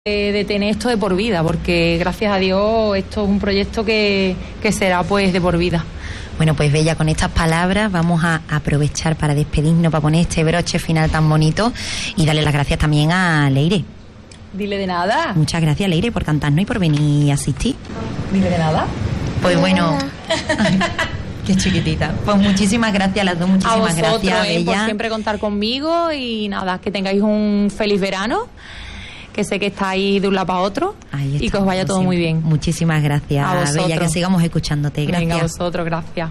de tener esto de por vida, porque gracias a Dios esto es un proyecto que será pues de por vida. Bueno, pues Bella, con estas palabras vamos a aprovechar para despedirnos, para poner este broche final tan bonito y darle las gracias también a Leire. Dile de nada. Muchas gracias, Leire, por cantarnos y por venir a asistir. Dile de nada. Pues bueno, qué chiquitita. Pues muchísimas gracias a las dos, muchísimas gracias, Bella. Por siempre contar conmigo y nada, que tengáis un feliz verano, que sé que estáis de un lado para otro y que os vaya todo muy bien. Muchísimas gracias, a vosotros. Bella, que sigamos escuchándote. Gracias. Venga, a vosotros, gracias.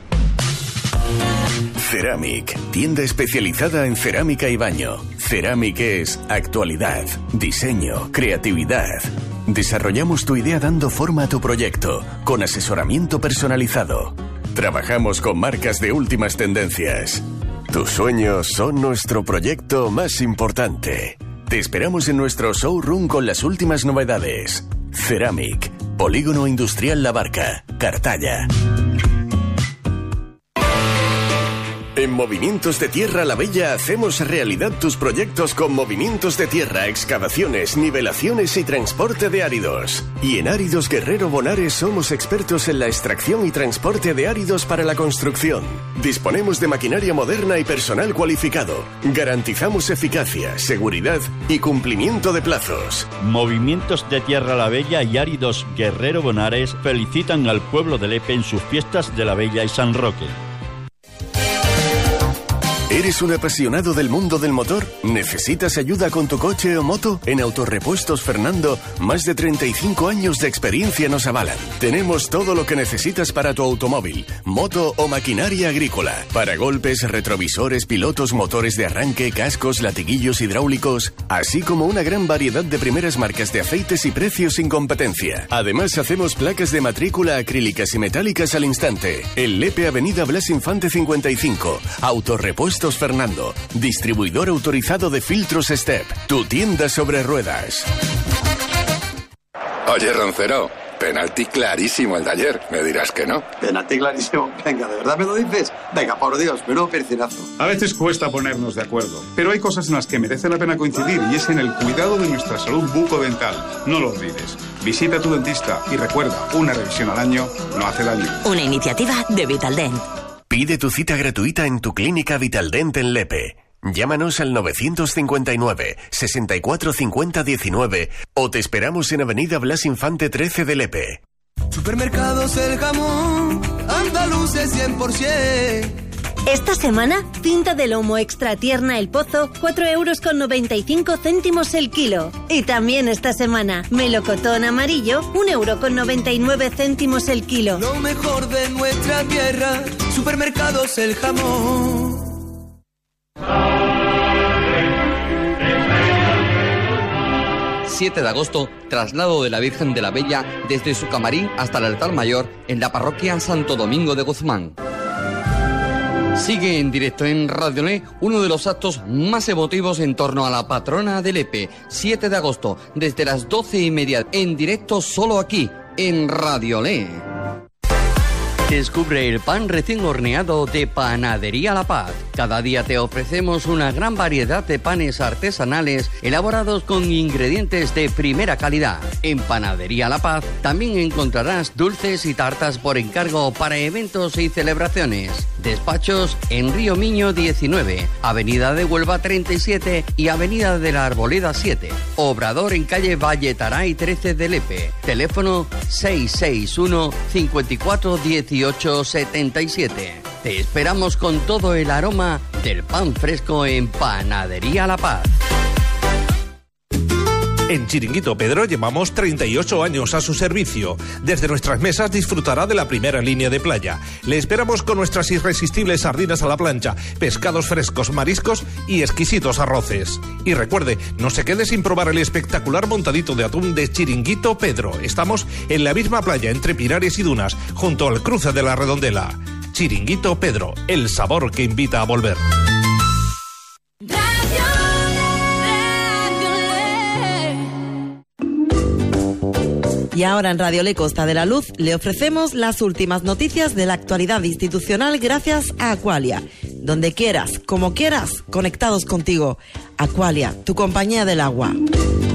Ceramic, tienda especializada en cerámica y baño. Ceramic es actualidad, diseño, creatividad. Desarrollamos tu idea dando forma a tu proyecto, con asesoramiento personalizado. Trabajamos con marcas de últimas tendencias. Tus sueños son nuestro proyecto más importante. Te esperamos en nuestro showroom con las últimas novedades. Ceramic, Polígono Industrial La Barca, Cartaya. En Movimientos de Tierra La Bella hacemos realidad tus proyectos con movimientos de tierra, excavaciones, nivelaciones y transporte de áridos. Y en Áridos Guerrero Bonares somos expertos en la extracción y transporte de áridos para la construcción. Disponemos de maquinaria moderna y personal cualificado. Garantizamos eficacia, seguridad y cumplimiento de plazos. Movimientos de Tierra La Bella y Áridos Guerrero Bonares felicitan al pueblo de Lepe en sus fiestas de La Bella y San Roque. ¿Eres un apasionado del mundo del motor? ¿Necesitas ayuda con tu coche o moto? En Autorepuestos Fernando, más de 35 años de experiencia nos avalan. Tenemos todo lo que necesitas para tu automóvil, moto o maquinaria agrícola. Para golpes, retrovisores, pilotos, motores de arranque, cascos, latiguillos hidráulicos, así como una gran variedad de primeras marcas de aceites y precios sin competencia. Además, hacemos placas de matrícula acrílicas y metálicas al instante. En Lepe, Avenida Blas Infante 55. Autorepuestos Fernando, distribuidor autorizado de filtros Step, tu tienda sobre ruedas. Oye, Roncero, penalti clarísimo el de ayer. Me dirás que no. Penalti clarísimo. Venga, ¿de verdad me lo dices? Venga, por Dios, menudo percinazo. A veces cuesta ponernos de acuerdo, pero hay cosas en las que merece la pena coincidir y es en el cuidado de nuestra salud bucodental. No lo olvides. Visita a tu dentista y recuerda, una revisión al año no hace daño. Una iniciativa de Vitaldent. Pide tu cita gratuita en tu clínica Vitaldent en Lepe. Llámanos al 959 64 50 19 o te esperamos en Avenida Blas Infante 13 de Lepe. Supermercados El Jamón, andaluces 100%. Esta semana, cinta de lomo extra tierna El Pozo, 4,95 € el kilo. Y también esta semana, melocotón amarillo, 1,99 € el kilo. Lo mejor de nuestra tierra, Supermercados El Jamón. ...7 de agosto, traslado de la Virgen de la Bella desde su camarín hasta el altar mayor en la parroquia Santo Domingo de Guzmán. Sigue en directo en Radio Le uno de los actos más emotivos en torno a la patrona de Lepe, 7 de agosto, desde las 12:30, en directo solo aquí, en Radio Le. Descubre el pan recién horneado de Panadería La Paz. Cada día te ofrecemos una gran variedad de panes artesanales elaborados con ingredientes de primera calidad. En Panadería La Paz también encontrarás dulces y tartas por encargo para eventos y celebraciones. Despachos en Río Miño 19, Avenida de Huelva 37 y Avenida de la Arboleda 7. Obrador en calle Valletaray 13 de Lepe. Teléfono 661 54 18 77. Te esperamos con todo el aroma del pan fresco en Panadería La Paz. En Chiringuito Pedro llevamos 38 años a su servicio. Desde nuestras mesas disfrutará de la primera línea de playa. Le esperamos con nuestras irresistibles sardinas a la plancha, pescados frescos, mariscos y exquisitos arroces. Y recuerde, no se quede sin probar el espectacular montadito de atún de Chiringuito Pedro. Estamos en la misma playa entre Pinares y Dunas, junto al cruce de la Redondela. Chiringuito Pedro, el sabor que invita a volver. Y ahora en Radio Le Costa de la Luz le ofrecemos las últimas noticias de la actualidad institucional gracias a Aqualia. Donde quieras, como quieras, conectados contigo. Aqualia, tu compañía del agua.